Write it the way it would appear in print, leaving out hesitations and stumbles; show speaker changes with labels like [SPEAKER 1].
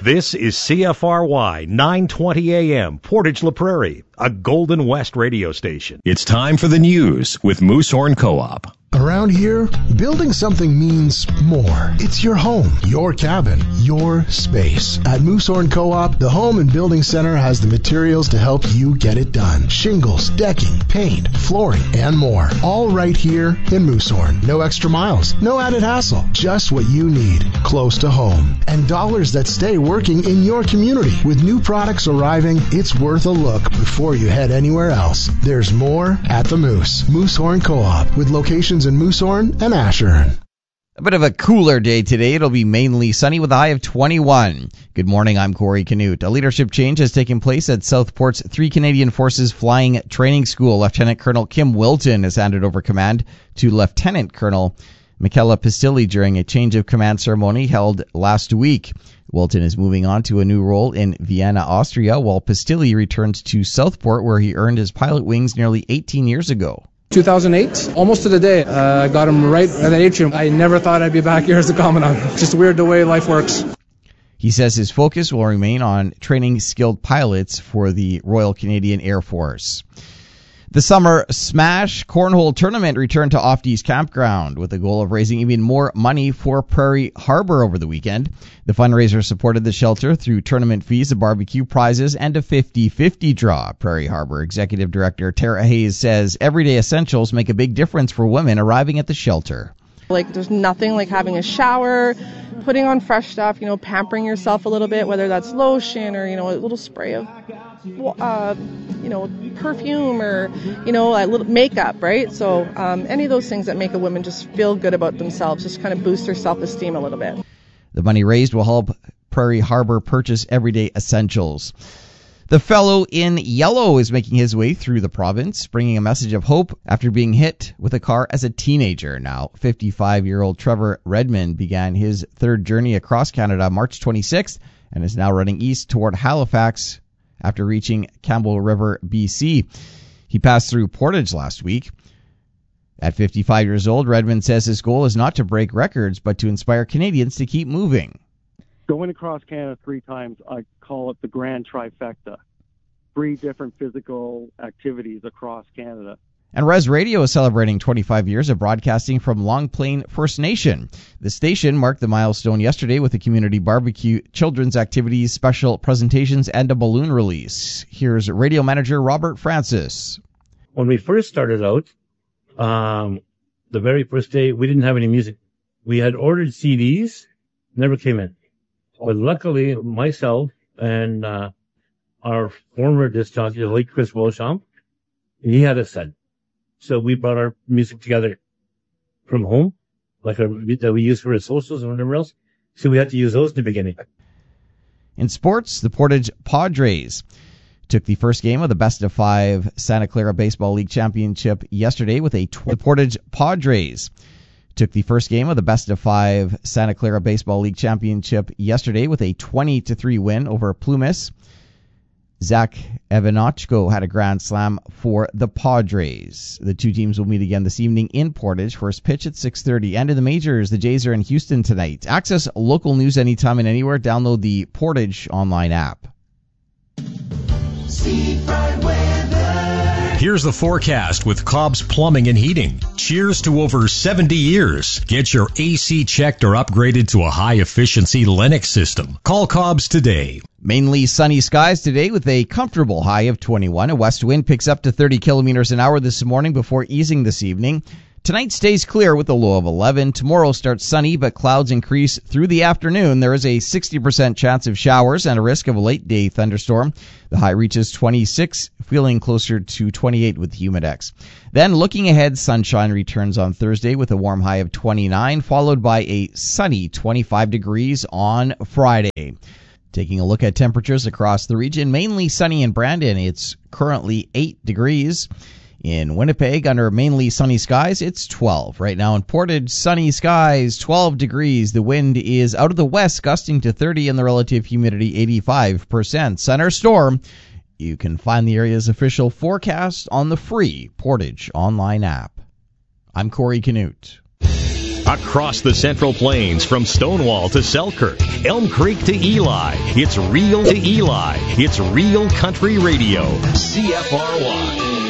[SPEAKER 1] This is CFRY 920 AM, Portage La Prairie, a Golden West radio station.
[SPEAKER 2] It's time for the news with Moosehorn Co-op.
[SPEAKER 3] Around here, building something means more. It's your home, your cabin, your space. At Moosehorn Co-op, the Home and Building Center has the materials to help you get it done. Shingles, decking, paint, flooring, and more. All right here in Moosehorn. No extra miles, no added hassle. Just what you need, close to home. And dollars that stay working in your community. With new products arriving, it's worth a look before you head anywhere else. There's more at the Moose. Moosehorn Co-op, with locations in Moosehorn and Ashern.
[SPEAKER 4] A bit of a cooler day today. It'll be mainly sunny with a high of 21. Good morning, I'm Corey Canute. A leadership change has taken place at Southport's 3 Canadian Forces Flying Training School. Lieutenant Colonel Kim Wilton has handed over command to Lieutenant Colonel Michaela Pistilli during a change of command ceremony held last week. Wilton is moving on to a new role in Vienna, Austria, while Pistilli returns to Southport, where he earned his pilot wings nearly 18 years ago.
[SPEAKER 5] 2008, almost to the day. I got him right at the atrium. I never thought I'd be back here as a commandant. Just weird the way life works.
[SPEAKER 4] He says his focus will remain on training skilled pilots for the Royal Canadian Air Force. The Summer Smash Cornhole Tournament returned to Ofties Campground with the goal of raising even more money for Prairie Harbor over the weekend. The fundraiser supported the shelter through tournament fees, a barbecue, prizes, and a 50-50 draw. Prairie Harbor Executive Director Tara Hayes says everyday essentials make a big difference for women arriving at the shelter.
[SPEAKER 6] There's nothing like having a shower, putting on fresh stuff, pampering yourself a little bit, whether that's lotion or, a little spray of, perfume or, a little makeup, right? So any of those things that make a woman just feel good about themselves, just kind of boost their self-esteem a little bit.
[SPEAKER 4] The money raised will help Prairie Harbor purchase everyday essentials. The fellow in yellow is making his way through the province, bringing a message of hope after being hit with a car as a teenager. Now, 55-year-old Trevor Redmond began his third journey across Canada March 26th and is now running east toward Halifax after reaching Campbell River, BC. He passed through Portage last week. At 55 years old, Redmond says his goal is not to break records, but to inspire Canadians to keep moving.
[SPEAKER 7] Going across Canada 3 times, I call it the grand trifecta. 3 different physical activities across Canada.
[SPEAKER 4] And Res Radio is celebrating 25 years of broadcasting from Long Plain First Nation. The station marked the milestone yesterday with a community barbecue, children's activities, special presentations, and a balloon release. Here's radio manager Robert Francis.
[SPEAKER 8] When we first started out, the very first day, we didn't have any music. We had ordered CDs, never came in. But luckily, myself and our former disc jockey, the late Chris Beauchamp, he had a set. So we brought our music together from home, that we use for our socials and whatever else. So we had to use those in the beginning.
[SPEAKER 4] In sports, the Portage Padres took the first game of the Best of 5 Santa Clara Baseball League Championship yesterday with the Portage Padres took the first game of the Best of 5 Santa Clara Baseball League Championship yesterday with a 20-3 win over Plumas. Zach Evanochko had a grand slam for the Padres. The two teams will meet again this evening in Portage. First pitch at 6:30. And in the majors, the Jays are in Houston tonight. Access local news anytime and anywhere. Download the Portage online app.
[SPEAKER 1] Here's the forecast with Cobb's Plumbing and Heating. Cheers to over 70 years. Get your AC checked or upgraded to a high-efficiency Lennox system. Call Cobb's today.
[SPEAKER 4] Mainly sunny skies today with a comfortable high of 21. A west wind picks up to 30 kilometers an hour this morning before easing this evening. Tonight stays clear with a low of 11. Tomorrow starts sunny, but clouds increase through the afternoon. There is a 60% chance of showers and a risk of a late-day thunderstorm. The high reaches 26, feeling closer to 28 with Humidex. Then looking ahead, sunshine returns on Thursday with a warm high of 29, followed by a sunny 25 degrees on Friday. Taking a look at temperatures across the region, mainly sunny in Brandon. It's currently 8 degrees. In Winnipeg, under mainly sunny skies, it's 12. Right now in Portage, sunny skies, 12 degrees. The wind is out of the west, gusting to 30, and the relative humidity 85%. Center storm. You can find the area's official forecast on the free Portage online app. I'm Corey Canute.
[SPEAKER 1] Across the Central Plains from Stonewall to Selkirk, Elm Creek to Eli, it's real to Eli. It's Real Country Radio, CFRY.